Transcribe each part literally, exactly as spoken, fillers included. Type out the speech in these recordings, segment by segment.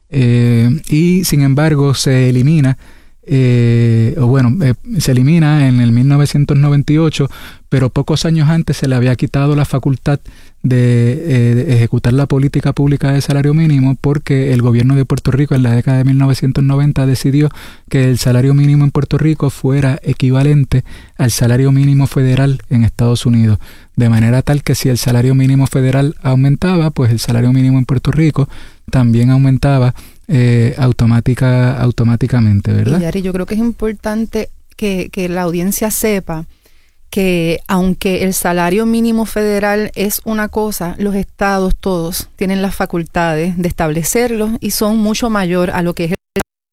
Eh, y sin embargo se elimina, eh, o bueno, eh, se elimina en el mil novecientos noventa y ocho, pero pocos años antes se le había quitado la facultad de, eh, de ejecutar la política pública de salario mínimo, porque el gobierno de Puerto Rico en la década de mil novecientos noventa decidió que el salario mínimo en Puerto Rico fuera equivalente al salario mínimo federal en Estados Unidos, de manera tal que si el salario mínimo federal aumentaba, pues el salario mínimo en Puerto Rico también aumentaba eh, automática, automáticamente, ¿verdad? Y Yari, yo creo que es importante que, que la audiencia sepa que aunque el salario mínimo federal es una cosa, los estados todos tienen las facultades de establecerlo y son mucho mayor a lo que es el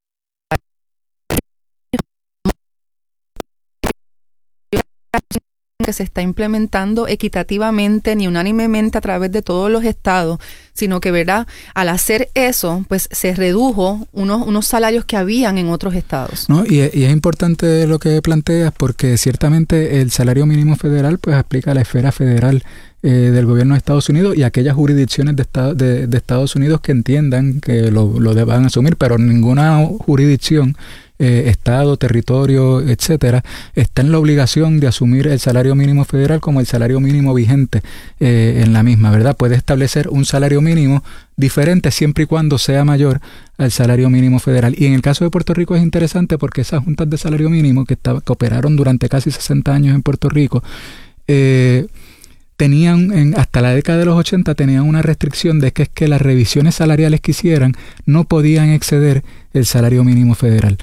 que se está implementando equitativamente ni unánimemente a través de todos los estados, sino que, ¿verdad?, al hacer eso, pues se redujo unos, unos salarios que habían en otros estados. No, y, y es importante lo que planteas, porque ciertamente el salario mínimo federal pues aplica a la esfera federal eh, del gobierno de Estados Unidos y a aquellas jurisdicciones de, estado, de, de Estados Unidos que entiendan que lo, lo deban asumir, pero ninguna jurisdicción, Eh, estado, territorio, etcétera, está en la obligación de asumir el salario mínimo federal como el salario mínimo vigente eh, en la misma, ¿verdad? Puede establecer un salario mínimo diferente siempre y cuando sea mayor al salario mínimo federal. Y en el caso de Puerto Rico es interesante porque esas juntas de salario mínimo que, estaba, que operaron durante casi sesenta años en Puerto Rico, eh, tenían, en, hasta la década de los ochenta, tenían una restricción de que es que las revisiones salariales que hicieran no podían exceder el salario mínimo federal.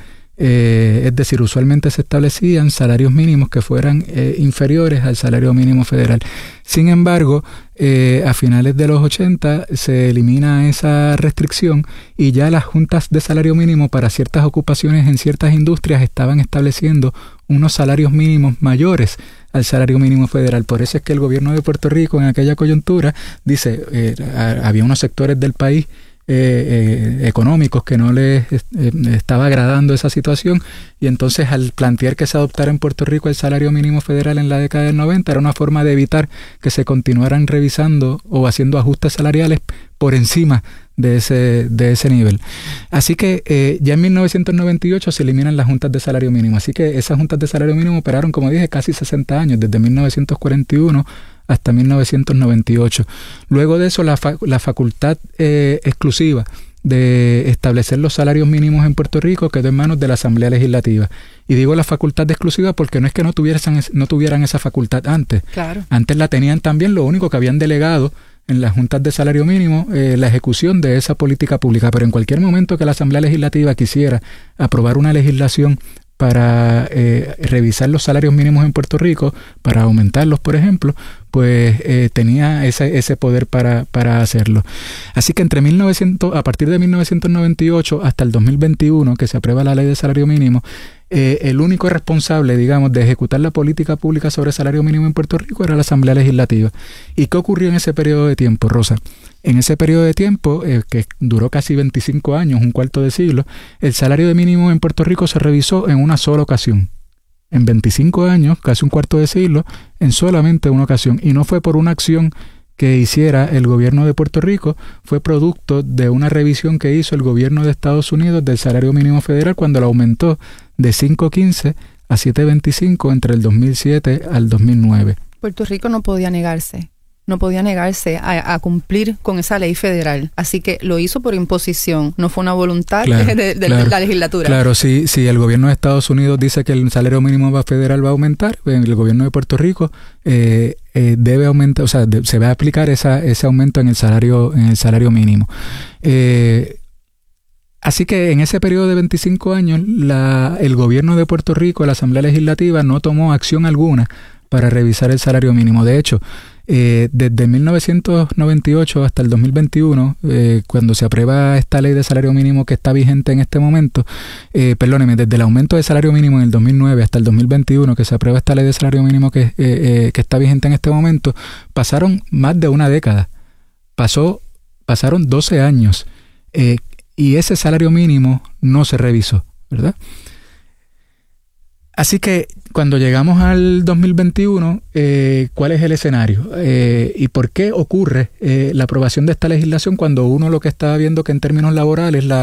Eh, es decir, usualmente se establecían salarios mínimos que fueran eh, inferiores al salario mínimo federal. Sin embargo, eh, a finales de los ochenta se elimina esa restricción y ya las juntas de salario mínimo para ciertas ocupaciones en ciertas industrias estaban estableciendo unos salarios mínimos mayores al salario mínimo federal. Por eso es que el gobierno de Puerto Rico en aquella coyuntura dice, eh, había unos sectores del país Eh, eh, económicos que no les eh, estaba agradando esa situación, y entonces al plantear que se adoptara en Puerto Rico el salario mínimo federal en la década del noventa, era una forma de evitar que se continuaran revisando o haciendo ajustes salariales por encima de ese, de ese nivel. Así que eh, ya en mil novecientos noventa y ocho se eliminan las juntas de salario mínimo, así que esas juntas de salario mínimo operaron, como dije, casi sesenta años, desde mil novecientos cuarenta y uno hasta mil novecientos noventa y ocho. Luego de eso, la, fa la facultad eh, exclusiva de establecer los salarios mínimos en Puerto Rico quedó en manos de la Asamblea Legislativa. Y digo la facultad exclusiva porque no es que no tuvieran, no tuvieran esa facultad antes. Claro. Antes la tenían también, lo único que habían delegado en las juntas de salario mínimo eh, la ejecución de esa política pública. Pero en cualquier momento que la Asamblea Legislativa quisiera aprobar una legislación para eh, revisar los salarios mínimos en Puerto Rico, para aumentarlos, por ejemplo, pues eh, tenía ese, ese poder para, para hacerlo. Así que entre mil novecientos, a partir de mil novecientos noventa y ocho hasta el dos mil veintiuno, que se aprueba la ley de salario mínimo, eh, el único responsable, digamos, de ejecutar la política pública sobre salario mínimo en Puerto Rico era la Asamblea Legislativa. ¿Y qué ocurrió en ese periodo de tiempo, Rosa? En ese periodo de tiempo, eh, que duró casi veinticinco años, un cuarto de siglo, el salario mínimo en Puerto Rico se revisó en una sola ocasión. En veinticinco años, casi un cuarto de siglo, en solamente una ocasión. Y no fue por una acción que hiciera el gobierno de Puerto Rico, fue producto de una revisión que hizo el gobierno de Estados Unidos del salario mínimo federal cuando lo aumentó de cinco quince a siete veinticinco entre el dos mil siete al dos mil nueve. Puerto Rico no podía negarse. no podía negarse a, a cumplir con esa ley federal. Así que lo hizo por imposición, no fue una voluntad claro, de, de claro, la legislatura. Claro, si, si el gobierno de Estados Unidos dice que el salario mínimo federal va a aumentar, el gobierno de Puerto Rico eh, eh, debe aumentar, o sea, de, se va a aplicar esa, ese aumento en el salario, en el salario mínimo. Eh, Así que en ese periodo de veinticinco años, la, el gobierno de Puerto Rico, la Asamblea Legislativa, no tomó acción alguna para revisar el salario mínimo. De hecho, eh, desde mil novecientos noventa y ocho hasta el dos mil veintiuno, eh, cuando se aprueba esta ley de salario mínimo que está vigente en este momento, eh, perdóneme, desde el aumento del salario mínimo en el dos mil nueve hasta el dos mil veintiuno, que se aprueba esta ley de salario mínimo que, eh, eh, que está vigente en este momento, pasaron más de una década. Pasó, pasaron doce años. Eh, Y ese salario mínimo no se revisó, ¿verdad? Así que cuando llegamos al dos mil veintiuno, eh, ¿cuál es el escenario? Eh, ¿Y por qué ocurre eh, la aprobación de esta legislación cuando uno lo que está viendo que en términos laborales la